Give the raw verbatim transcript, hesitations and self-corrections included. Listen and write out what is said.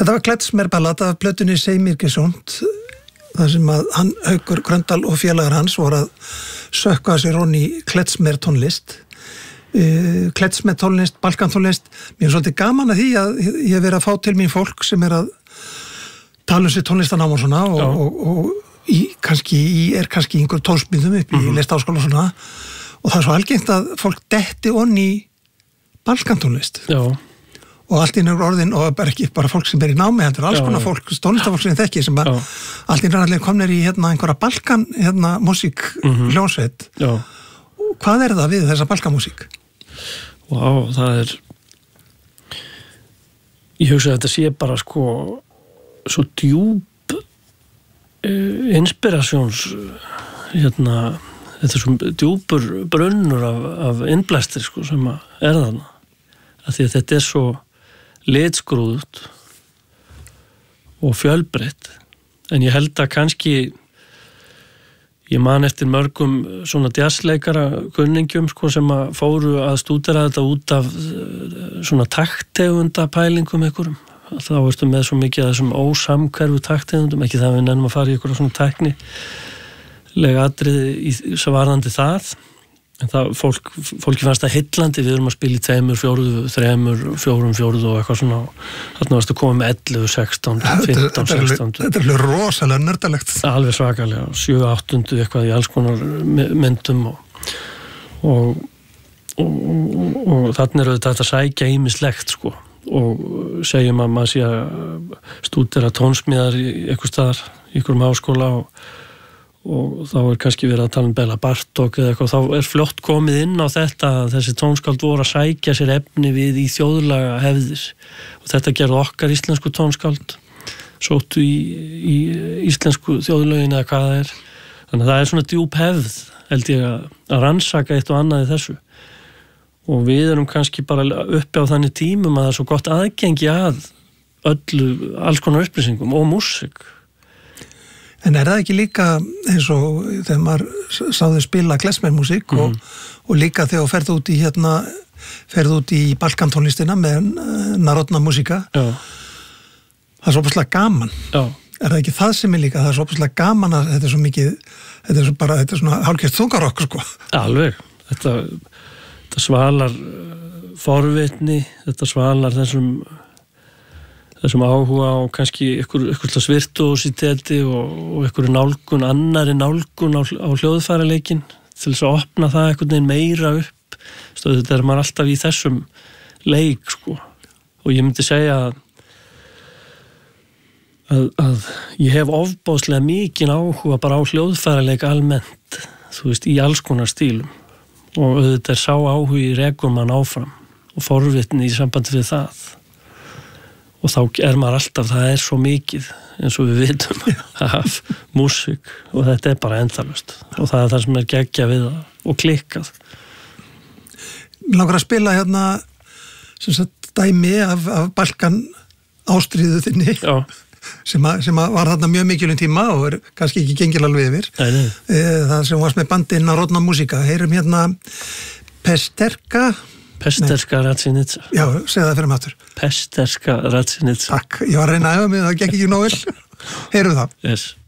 Þetta var Kletsmerballad af plötunni Sei mér gesund, þar sem að hann, Haukur Gröndal og félagar hans voru að sökka sér honni Kletsmer tónlist. Uh, Kletsmer tónlist, Balkantónlist. Mér er svolítið gaman að því að ég hef verið að fá til mín fólk sem er að tala um sér tónlistanám og svona og, og, og í, kannski, í, er kannski í einhver tónsmíðum upp mm-hmm. í listaháskóla og svona og það er svo algengt að fólk detti onni í Balkantónlist. Já. Og allt í nefnir orðin, og bara ekki bara fólk sem er í námi, heldur, alls já, konar fólk, tónlistafólk sem þekki, sem bara, allt í nefnir komnir í hérna einhverja Balkan, hérna, músík, mm-hmm. hljónsveit. Já. Og hvað er það við þessa Balkanmúsík? Vá, wow, það er, ég hugsa að þetta sé bara, sko, svo djúp uh, inspirasjóns, hérna, þetta er svo djúpur brunnur af, af innblæstri, sko, sem að er þarna. Af því að þetta er svo litskrúðut og fjölbreytt, en ég held að kannski ég man eftir mörgum svona jazzleikara kunningjum sko, sem að fóru að stúdera þetta út af svona takttegunda pælingum einhverjum, þá ertu með svo mikið af þessum ósamhverfu takttegundum, ekki það við nennum að fara í einhverja svona tækni lega atriði í svarðandi það. En það, fólk, fólki fannst það heillandi, við erum að spila í tveimur, fjóruðu, þremur, fjórum, fjóruðu og eitthvað svona, þarna varst að koma með ellefu, sextán, fimmtán, sextán. Þetta er alveg rosalega nördalegt. Alveg svakalega, sjö, áttundu eitthvað í alls konar myndum og, og, og, og, og þarna er þetta að sækja ýmislegt, sko, og segjum að maður sé að stúdera tónsmíðar í eitthvað staðar, í einhverjum háskóla og og þá er kannski verið að tala um Bela Bartók eða eitthvað, þá er fljótt komið inn á þetta að þessi tónskáld voru að sækja sér efni við í þjóðlaga hefðir og þetta gerði okkar íslensku tónskáld sóttu í, í íslensku þjóðlögin eða hvað það er, þannig að það er svona djúp hefð held ég að, að rannsaka eitt og annað í þessu og við erum kannski bara uppi á þannig tímum að það er svo gott aðgengi að öllu, alls konar upplýsingum og músík. En er það ekki líka eins og þegar maður sáði spila klezmermúsík mm. og, og líka þegar þú ferð út í hérna, ferð út í balkantónlistina með narodna músíka, Já. Það er svo opaslega gaman. Já. Er það ekki það sem er líka, það er svo opaslega gaman að þetta er svo mikið, þetta er svo bara, þetta er svona hálfgert þungarokk, sko. Alveg, þetta, þetta svalar forvitni, þetta svalar þessum þessum áhuga og kannski ykkur, ykkur virtuositeti og, og ykkur nálgun, annari nálgun á, á hljóðfæraleikin til þess að opna það einhvern veginn meira upp. Stóð, þetta er maður alltaf í þessum leik, sko. Og ég myndi segja að, að, að ég hef ofbóðslega mikinn áhuga bara á hljóðfæraleik almennt, þú veist, í alls konar stílum. Og þetta er sá áhugi rekur mann áfram og forvitni í sambandi við það. Og þá er maður alltaf, það er svo mikið eins og við vitum af músík og þetta er bara endalaust og það er það sem er geggjað við það og klikkað. Mér langar að spila hérna sem sagt dæmi af, af Balkan ástríðu þinni sem, að, sem að var þarna mjög mikilvæg tíma og er kannski ekki gengil alveg yfir. Nei, nei. Það sem varst með bandinn Narodna músíka. Heyrum hérna Pesterka Pesterska Radzinitsa. Já, segð það fyrir mig aftur. Pesterska Radzinitsa. Takk, ég var að reyna að efa mig, það gekk ekki nóg vel. Heyrum það. Yes.